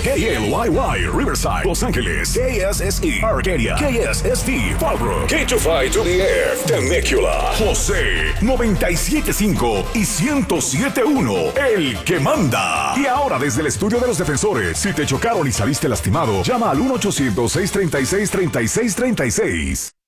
KLYY, Riverside, Los Ángeles, KSSE, Arcadia, KSST, Fallbrook, K25 to the Air, Temecula, José, 97.5 y 107.1, el que manda. Y ahora desde el estudio de los defensores, si te chocaron y saliste lastimado, llama al 1-800-636-3636.